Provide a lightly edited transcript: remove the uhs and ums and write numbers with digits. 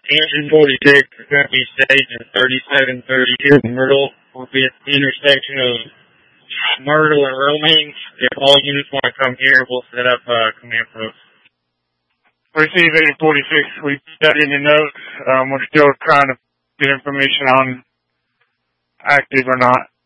Engine 46 is going to be staged in 3732 Myrtle. Will be at the intersection of Myrtle and Romaine. If all units want to come here, we'll set up command posts. Receive 846. We got in the notes. We're still trying to get information on active or not.